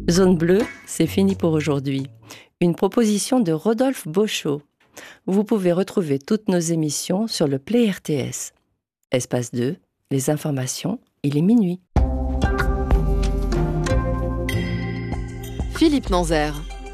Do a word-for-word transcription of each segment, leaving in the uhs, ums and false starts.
Zone bleue, c'est fini pour aujourd'hui. Une proposition de Rodolphe Beauchot. Vous pouvez retrouver toutes nos émissions sur le Play R T S. Espace deux, les informations, il est minuit. Philippe Nanzer.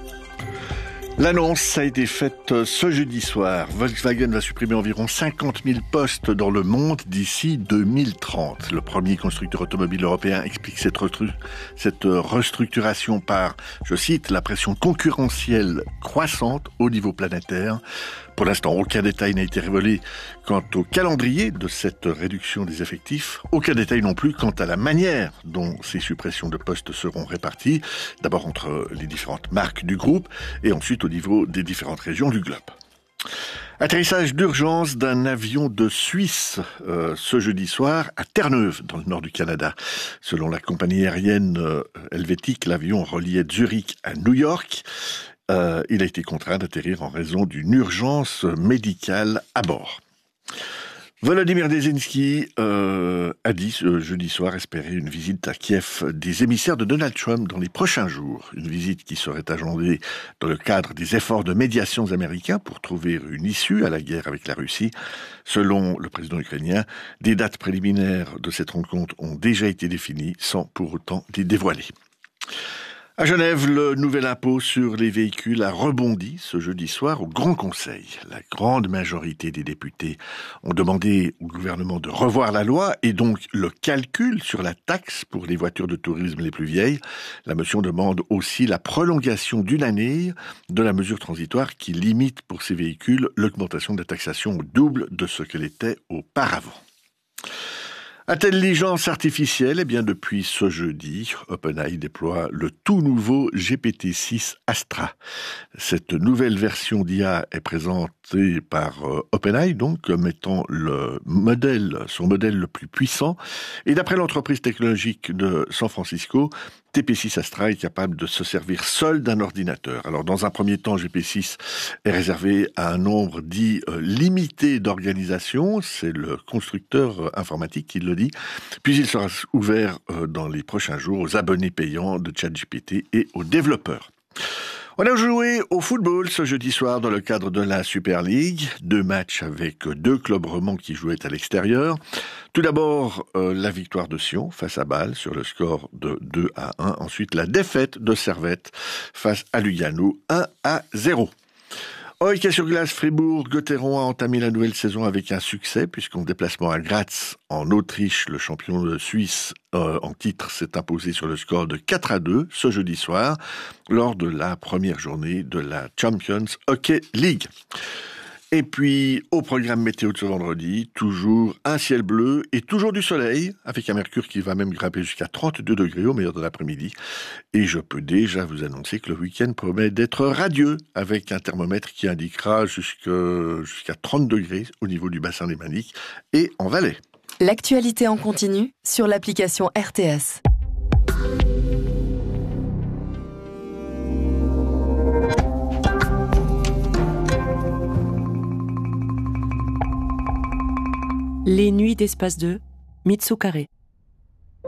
L'annonce a été faite ce jeudi soir. Volkswagen va supprimer environ cinquante mille postes dans le monde d'ici deux mille trente. Le premier constructeur automobile européen explique cette, restru- cette restructuration par, je cite, la pression concurrentielle croissante au niveau planétaire. Pour l'instant, aucun détail n'a été révélé quant au calendrier de cette réduction des effectifs. Aucun détail non plus quant à la manière dont ces suppressions de postes seront réparties. D'abord entre les différentes marques du groupe et ensuite au niveau des différentes régions du globe. Atterrissage d'urgence d'un avion de Suisse euh, ce jeudi soir à Terre-Neuve, dans le nord du Canada. Selon la compagnie aérienne euh, helvétique, l'avion reliait Zurich à New York. Euh, il a été contraint d'atterrir en raison d'une urgence médicale à bord. Volodymyr Zelensky euh, a dit ce jeudi soir espérer une visite à Kiev des émissaires de Donald Trump dans les prochains jours. Une visite qui serait agendée dans le cadre des efforts de médiation américains pour trouver une issue à la guerre avec la Russie. Selon le président ukrainien, des dates préliminaires de cette rencontre ont déjà été définies sans pour autant les dévoiler. À Genève, le nouvel impôt sur les véhicules a rebondi ce jeudi soir au Grand Conseil. La grande majorité des députés ont demandé au gouvernement de revoir la loi et donc le calcul sur la taxe pour les voitures de tourisme les plus vieilles. La motion demande aussi la prolongation d'une année de la mesure transitoire qui limite pour ces véhicules l'augmentation de la taxation au double de ce qu'elle était auparavant. Intelligence artificielle, eh bien depuis ce jeudi, OpenAI déploie le tout nouveau G P T six Astra. Cette nouvelle version d'I A est présentée par euh, OpenAI, donc comme étant le modèle, son modèle le plus puissant. Et d'après l'entreprise technologique de San Francisco, G P T six Astra est capable de se servir seul d'un ordinateur. Alors dans un premier temps, G P T six est réservé à un nombre dit euh, limité d'organisations. C'est le constructeur informatique qui le dit. Puis il sera ouvert euh, dans les prochains jours aux abonnés payants de ChatGPT et aux développeurs. On a joué au football ce jeudi soir dans le cadre de la Super League. Deux matchs avec deux clubs romans qui jouaient à l'extérieur. Tout d'abord, euh, la victoire de Sion face à Bâle sur le score de deux à un. Ensuite, la défaite de Servette face à Lugano, un à zéro. Hockey sur glace, Fribourg-Gotteron a entamé la nouvelle saison avec un succès, puisqu'en déplacement à Graz, en Autriche, le champion de Suisse euh, en titre s'est imposé sur le score de quatre à deux ce jeudi soir, lors de la première journée de la Champions Hockey League. Et puis, au programme météo de ce vendredi, toujours un ciel bleu et toujours du soleil, avec un mercure qui va même grimper jusqu'à trente-deux degrés au meilleur de l'après-midi. Et je peux déjà vous annoncer que le week-end promet d'être radieux, avec un thermomètre qui indiquera jusque, jusqu'à trente degrés au niveau du bassin lémanique et en Valais. L'actualité en continu sur l'application R T S. Les nuits d'Espace deux, Mitsukare.